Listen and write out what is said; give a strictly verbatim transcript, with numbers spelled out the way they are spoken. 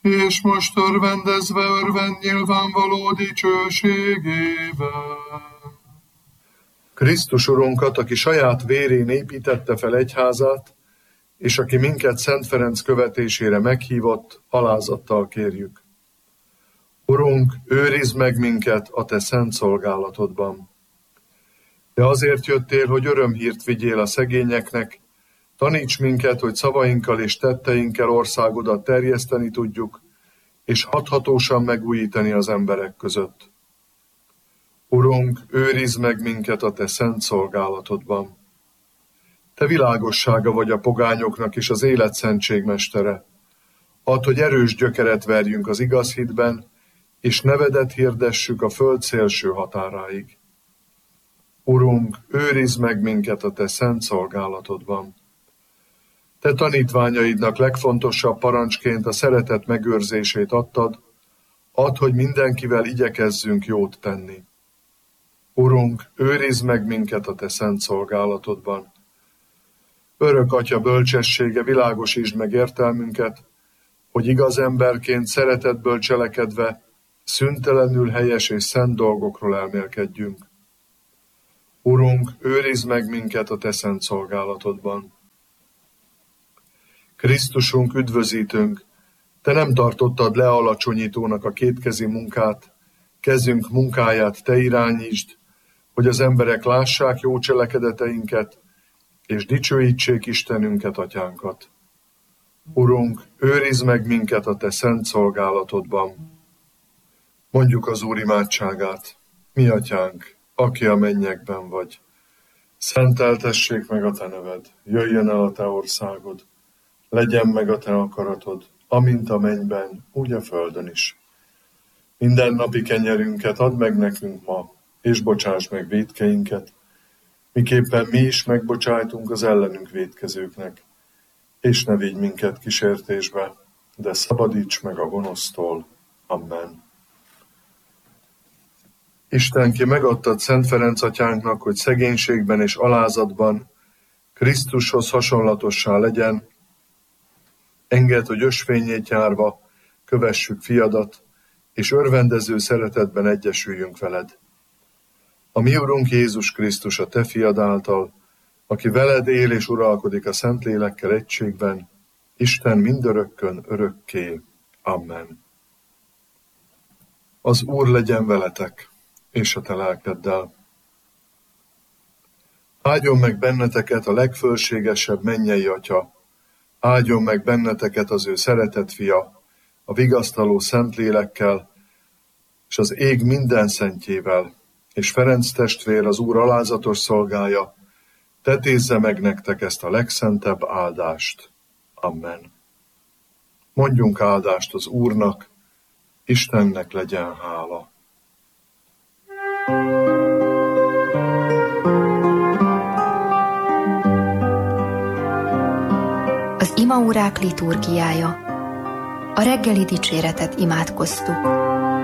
és most örvendezve örvend nyilvánvaló dicsőségével. Krisztus Urunkat, aki saját vérén építette fel egyházát, és aki minket Szent Ferenc követésére meghívott, alázattal kérjük. Urunk, őrizd meg minket a te szent szolgálatodban. Te azért jöttél, hogy örömhírt vigyél a szegényeknek, taníts minket, hogy szavainkkal és tetteinkkel országodat terjeszteni tudjuk, és hathatósan megújítani az emberek között. Urunk, őrizd meg minket a te szent szolgálatodban. Te világossága vagy a pogányoknak és az élet szentségmestere. Add, hogy erős gyökeret verjünk az igaz hitben, és nevedet hirdessük a föld szélső határáig. Urunk, őrizd meg minket a te szent szolgálatodban. Te tanítványaidnak legfontosabb parancsként a szeretet megőrzését adtad, add, hogy mindenkivel igyekezzünk jót tenni. Urunk, őrizd meg minket a te szent szolgálatodban. Örök Atya bölcsessége, világosítsd meg értelmünket, hogy igaz emberként szeretetből cselekedve szüntelenül helyes és szent dolgokról elmélkedjünk. Urunk, őrizd meg minket a te szent szolgálatodban. Krisztusunk, üdvözítőnk, te nem tartottad lealacsonyítónak a kétkezi munkát, kezünk munkáját te irányítsd, hogy az emberek lássák jó cselekedeteinket, és dicsőítsék Istenünket, Atyánkat. Urunk, őrizd meg minket a te szent szolgálatodban. Mondjuk az Úr imádságát. Mi Atyánk, aki a mennyekben vagy, szenteltessék meg a te neved, jöjjön el a te országod, legyen meg a te akaratod, amint a mennyben, úgy a földön is. Minden napi kenyerünket add meg nekünk ma, és bocsáss meg vétkeinket, miképpen mi is megbocsájtunk az ellenünk vétkezőknek, és ne vigy minket kísértésbe, de szabadíts meg a gonosztól. Amen. Isten, ki megadtad Szent Ferenc atyánknak, hogy szegénységben és alázatban Krisztushoz hasonlatossá legyen, engedd, hogy ösvényét járva kövessük fiadat, és örvendező szeretetben egyesüljünk veled. A mi Urunk Jézus Krisztus, a te fiad által, aki veled él és uralkodik a Szentlélekkel egységben, Isten mindörökkön örökké. Amen. Az Úr legyen veletek, és a te lelkeddel. Áldjon meg benneteket a legfölségesebb mennyei Atya, áldjon meg benneteket az ő szeretett fia, a vigasztaló Szentlélekkel, és az ég minden szentjével, és Ferenc testvér, az Úr alázatos szolgája, tetézze meg nektek ezt a legszentebb áldást. Amen. Mondjunk áldást az Úrnak, Istennek legyen hála. Az imaórák liturgiája. A reggeli dicséretet imádkoztuk.